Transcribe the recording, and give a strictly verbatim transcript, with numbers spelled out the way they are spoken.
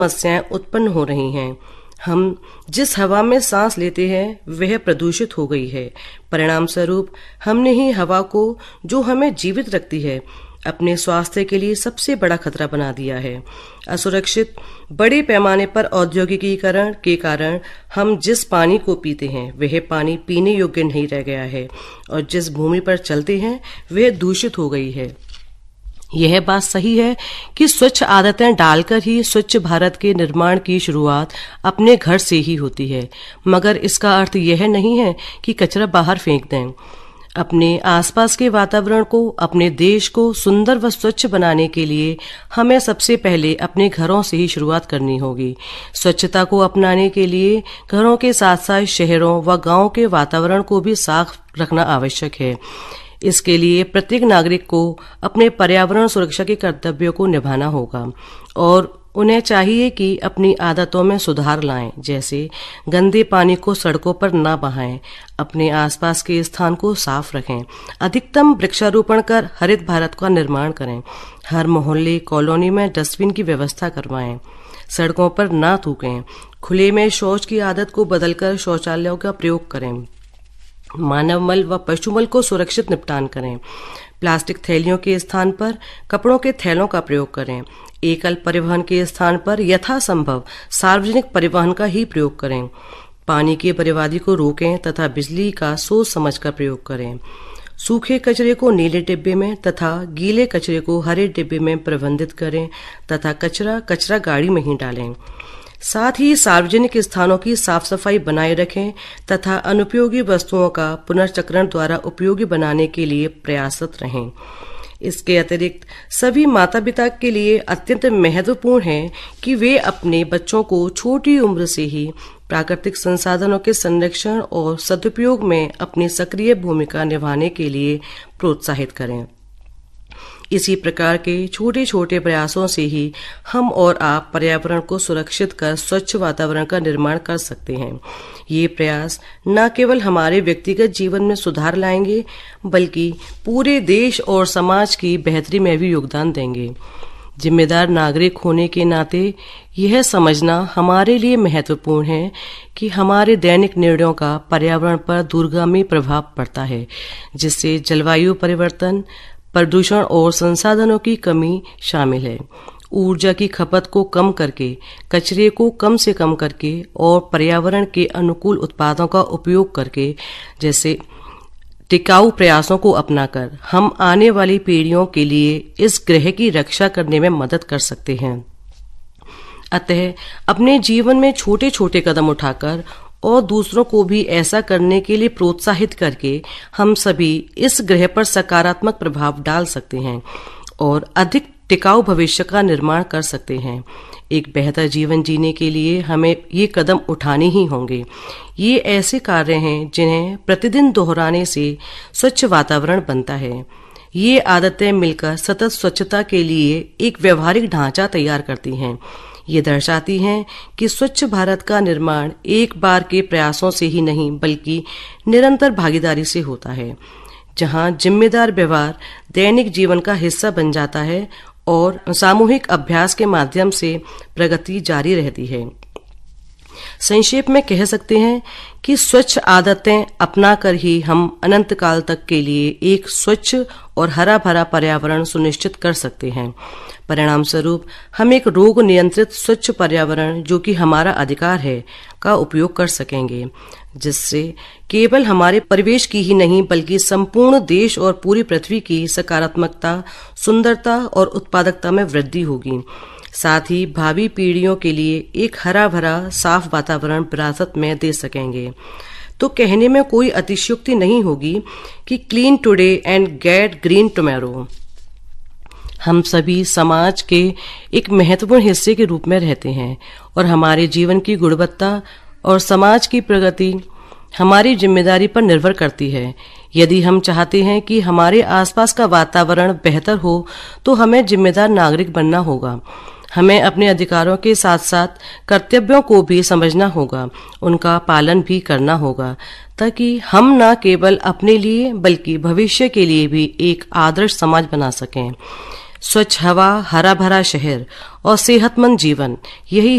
समस्याएं उत्पन्न हो रही हैं। हम जिस हवा में सांस लेते हैं वह प्रदूषित हो गई है। परिणाम स्वरूप हमने ही हवा को, जो हमें जीवित रखती है, अपने स्वास्थ्य के लिए सबसे बड़ा खतरा बना दिया है। असुरक्षित बड़े पैमाने पर औद्योगिकीकरण के कारण हम जिस पानी को पीते हैं वह पानी पीने योग्य नहीं रह गया है और जिस भूमि पर चलते हैं वह दूषित हो गई है। यह बात सही है कि स्वच्छ आदतें डालकर ही स्वच्छ भारत के निर्माण की शुरुआत अपने घर से ही होती है, मगर इसका अर्थ यह नहीं है कि कचरा बाहर फेंक दें। अपने आसपास के वातावरण को, अपने देश को सुंदर व स्वच्छ बनाने के लिए हमें सबसे पहले अपने घरों से ही शुरुआत करनी होगी। स्वच्छता को अपनाने के लिए घरों के साथ साथ शहरों व गांवों के वातावरण को भी साफ रखना आवश्यक है। इसके लिए प्रत्येक नागरिक को अपने पर्यावरण सुरक्षा के कर्तव्यों को निभाना होगा और उन्हें चाहिए कि अपनी आदतों में सुधार लाएं, जैसे गंदे पानी को सड़कों पर न बहाएं, अपने आसपास के स्थान को साफ रखें, अधिकतम वृक्षारोपण कर हरित भारत का निर्माण करें, हर मोहल्ले कॉलोनी में डस्टबिन की व्यवस्था करवाएं, सड़कों पर न थूकें, खुले में शौच की आदत को बदलकर शौचालयों का प्रयोग करें, मानव मल व पशुमल को सुरक्षित निपटान करें, प्लास्टिक थैलियों के स्थान पर कपड़ों के थैलों का प्रयोग करें, एकल परिवहन के स्थान पर यथासंभव सार्वजनिक परिवहन का ही प्रयोग करें, पानी की बर्बादी को रोकें तथा बिजली का सोच समझ कर प्रयोग करें, सूखे कचरे को नीले डिब्बे में तथा गीले कचरे को हरे डिब्बे में प्रबंधित करें तथा कचरा कचरा गाड़ी में ही डालें। साथ ही सार्वजनिक स्थानों की साफ सफाई बनाए रखें तथा अनुपयोगी वस्तुओं का पुनर्चक्रण द्वारा उपयोगी बनाने के लिए प्रयासरत रहें। इसके अतिरिक्त सभी माता पिता के लिए अत्यंत महत्वपूर्ण है कि वे अपने बच्चों को छोटी उम्र से ही प्राकृतिक संसाधनों के संरक्षण और सदुपयोग में अपनी सक्रिय भूमिका निभाने के लिए प्रोत्साहित करें। इसी प्रकार के छोटे छोटे प्रयासों से ही हम और आप पर्यावरण को सुरक्षित कर स्वच्छ वातावरण का निर्माण कर सकते हैं। ये प्रयास न केवल हमारे व्यक्तिगत जीवन में सुधार लाएंगे, बल्कि पूरे देश और समाज की बेहतरी में भी योगदान देंगे। जिम्मेदार नागरिक होने के नाते यह समझना हमारे लिए महत्वपूर्ण है कि हमारे दैनिक निर्णयों का पर्यावरण पर दूरगामी प्रभाव पड़ता है, जिससे जलवायु परिवर्तन, प्रदूषण और संसाधनों की कमी शामिल है। ऊर्जा की खपत को कम करके, कचरे को कम से कम करके और पर्यावरण के अनुकूल उत्पादों का उपयोग करके जैसे टिकाऊ प्रयासों को अपनाकर हम आने वाली पीढ़ियों के लिए इस ग्रह की रक्षा करने में मदद कर सकते हैं। अतः अपने जीवन में छोटे छोटे कदम उठाकर और दूसरों को भी ऐसा करने के लिए प्रोत्साहित करके हम सभी इस ग्रह पर सकारात्मक प्रभाव डाल सकते हैं और अधिक टिकाऊ भविष्य का निर्माण कर सकते हैं। एक बेहतर जीवन जीने के लिए हमें ये कदम उठाने ही होंगे। ये ऐसे कार्य हैं जिन्हें प्रतिदिन दोहराने से स्वच्छ वातावरण बनता है। ये आदतें मिलकर सतत स्वच्छता के लिए एक व्यवहारिक ढांचा तैयार करती हैं। ये दर्शाती हैं कि स्वच्छ भारत का निर्माण एक बार के प्रयासों से ही नहीं, बल्कि निरंतर भागीदारी से होता है, जहां जिम्मेदार व्यवहार दैनिक जीवन का हिस्सा बन जाता है और सामूहिक अभ्यास के माध्यम से प्रगति जारी रहती है। संक्षेप में कह सकते हैं कि स्वच्छ आदतें अपनाकर ही हम अनंत काल तक के लिए एक स्वच्छ और हरा भरा पर्यावरण सुनिश्चित कर सकते हैं। परिणाम स्वरूप हम एक रोग नियंत्रित स्वच्छ पर्यावरण, जो कि हमारा अधिकार है, का उपयोग कर सकेंगे, जिससे केवल हमारे परिवेश की ही नहीं बल्कि संपूर्ण देश और पूरी पृथ्वी की सकारात्मकता, सुंदरता और उत्पादकता में वृद्धि होगी। साथ ही भावी पीढ़ियों के लिए एक हरा भरा साफ वातावरण विरासत में दे सकेंगे। तो कहने में कोई अतिशयोक्ति नहीं होगी कि clean today and gate green tomorrow. हम सभी समाज के एक महत्वपूर्ण हिस्से के रूप में रहते हैं और हमारे जीवन की गुणवत्ता और समाज की प्रगति हमारी जिम्मेदारी पर निर्भर करती है। यदि हम चाहते हैं कि हमारे आसपास का वातावरण बेहतर हो तो हमें जिम्मेदार नागरिक बनना होगा। हमें अपने अधिकारों के साथ साथ कर्तव्यों को भी समझना होगा, उनका पालन भी करना होगा, ताकि हम न केवल अपने लिए बल्कि भविष्य के लिए भी एक आदर्श समाज बना सकें। स्वच्छ हवा, हरा भरा शहर और सेहतमंद जीवन, यही